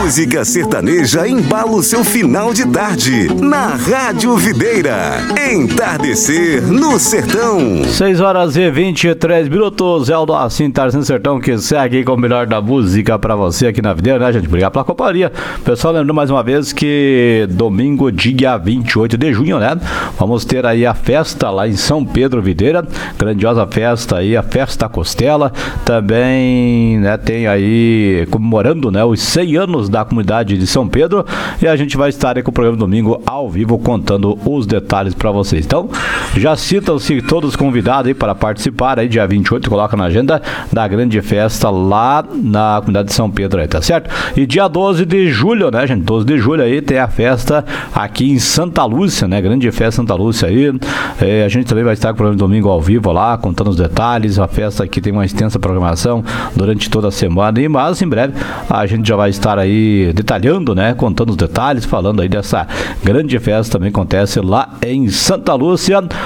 música sertaneja embala o seu final de tarde na Rádio Videira. Entardecer no Sertão. 6h23. É o do Assim Entardecer no Sertão que segue com o melhor da música pra você aqui na Videira, né, gente? Obrigado pela companhia. Pessoal, lembrando mais uma vez que domingo, dia 28 de junho, né? Vamos ter aí a festa lá em São Pedro Videira. Grandiosa festa aí, a Festa Costela. Também, né, tem aí comemorando, né, os 100 anos da comunidade de São Pedro, e a gente vai estar aí com o programa domingo ao vivo contando os detalhes para vocês. Então, já citam-se todos convidados aí para participar aí dia 28, coloca na agenda da grande festa lá na comunidade de São Pedro aí, tá certo? E dia 12 de julho, né, gente? 12 de julho aí tem a festa aqui em Santa Lúcia, né? Grande festa Santa Lúcia aí. A gente também vai estar com o programa domingo ao vivo lá, contando os detalhes. A festa aqui tem uma extensa programação durante toda a semana, mas em breve a gente já vai estar aí detalhando, né, contando os detalhes, falando aí dessa grande festa também acontece lá em Santa Lúcia.